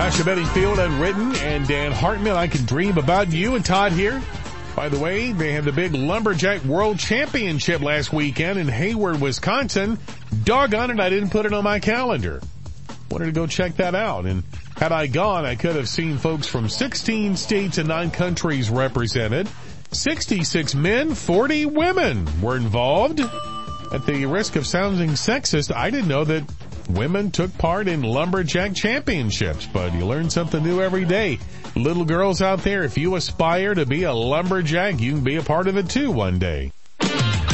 Tasha Bedingfield Unwritten and Dan Hartman, I Can Dream About You, and Todd here. By the way, they had the big Lumberjack World Championship last weekend in Hayward, Wisconsin. Doggone it, I didn't put it on my calendar. Wanted to go check that out, and had I gone, I could have seen folks from 16 states and 9 countries represented. 66 men, 40 women were involved. At the risk of sounding sexist, I didn't know that women took part in Lumberjack Championships, but you learn something new every day. Little girls out there, if you aspire to be a lumberjack, you can be a part of it too one day.